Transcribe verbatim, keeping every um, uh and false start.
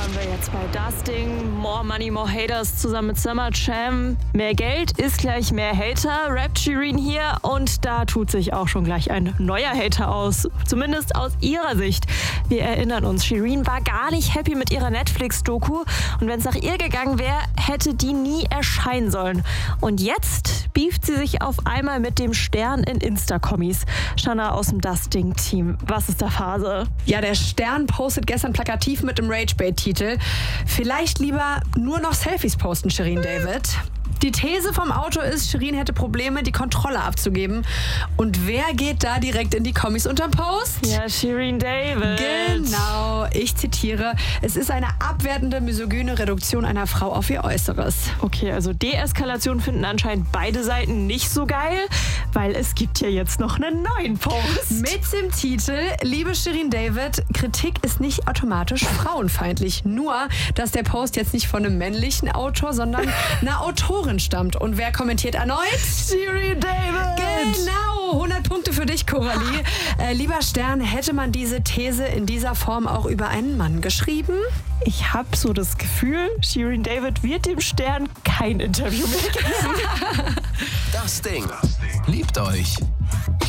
hören wir jetzt bei Dusting. More Money, More Haters zusammen mit Summer Jam. Mehr Geld ist gleich mehr Hater. Rappt Shirin hier und da tut sich auch schon gleich ein neuer Hater aus. Zumindest aus ihrer Sicht. Wir erinnern uns, Shirin war gar nicht happy mit ihrer Netflix-Doku und wenn es nach ihr gegangen wäre, hätte die nie erscheinen sollen. Und jetzt beeft sie sich auf einmal mit dem Stern in Insta-Kommis. Shanna aus dem Dusting-Team, was ist da Phase? Ja, der Stern postet gestern plakativ mit dem Rage-Bait-Titel: Vielleicht lieber nur noch Selfies posten, Shirin David. Die These vom Autor ist, Shirin hätte Probleme, die Kontrolle abzugeben. Und wer geht da direkt in die Kommis unterm Post? Ja, Shirin David. Genau, ich zitiere: Es ist eine abwertende, misogyne Reduktion einer Frau auf ihr Äußeres. Okay, also Deeskalation finden anscheinend beide Seiten nicht so geil, weil es gibt ja jetzt noch einen neuen Post. Mit dem Titel: Liebe Shirin David, Kritik ist nicht automatisch frauenfeindlich. Nur, dass der Post jetzt nicht von einem männlichen Autor, sondern einer Autorin stammt. Und wer kommentiert erneut? Shirin David! Genau, hundert Punkte für dich, Coralie. Äh, lieber Stern, hätte man diese These in dieser Form auch über einen Mann geschrieben? Ich habe so das Gefühl, Shirin David wird dem Stern kein Interview mehr geben. Das Ding. Liebt euch.